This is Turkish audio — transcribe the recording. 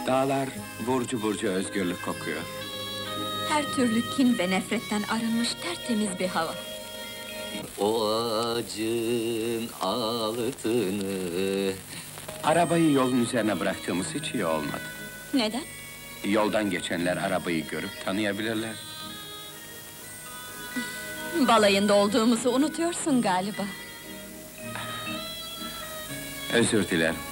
Dağlar burcu burcu özgürlük kokuyor. Her türlü kin ve nefretten arınmış tertemiz bir hava. O ağacın altını. Arabayı yolun üzerine bıraktığımız hiç iyi olmadı. Neden? Yoldan geçenler arabayı görüp tanıyabilirler. Balayında olduğumuzu unutuyorsun galiba. Özür dilerim.